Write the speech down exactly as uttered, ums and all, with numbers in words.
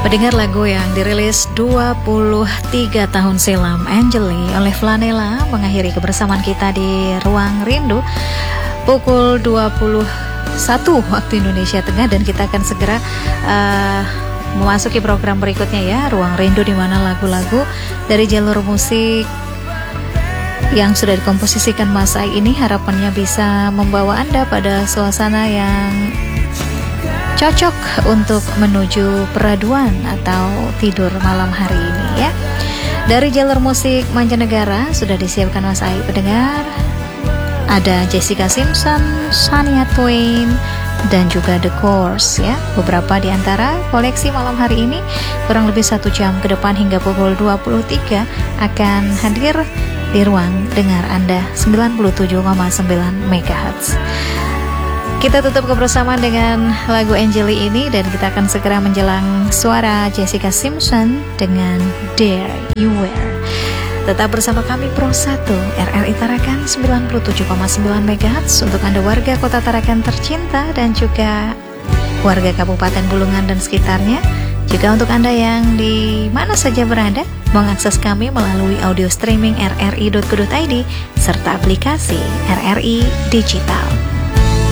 Mendengar lagu yang dirilis dua puluh tiga tahun silam, Angeli oleh Flanella, mengakhiri kebersamaan kita di Ruang Rindu pukul dua puluh satu waktu Indonesia Tengah, dan kita akan segera uh, memasuki program berikutnya ya, Ruang Rindu, di mana lagu-lagu dari jalur musik yang sudah dikomposisikan Mas Ai ini harapannya bisa membawa Anda pada suasana yang cocok untuk menuju peraduan atau tidur malam hari ini ya. Dari jalur musik mancanegara sudah disiapkan Mas Ai pendengar. Ada Jessica Simpson, Shania Twain, dan juga The Course ya. Beberapa di antara koleksi malam hari ini kurang lebih satu jam ke depan hingga pukul dua puluh tiga akan hadir di ruang dengar Anda sembilan puluh tujuh koma sembilan megahertz. Kita tutup kebersamaan dengan lagu Angeli ini, dan kita akan segera menjelang suara Jessica Simpson dengan There You Were. Tetap bersama kami Pro satu R R I Tarakan sembilan puluh tujuh koma sembilan megahertz untuk Anda warga Kota Tarakan tercinta dan juga warga Kabupaten Bulungan dan sekitarnya. Juga untuk Anda yang di mana saja berada, mengakses kami melalui audio streaming r r i dot co dot i d serta aplikasi R R I Digital.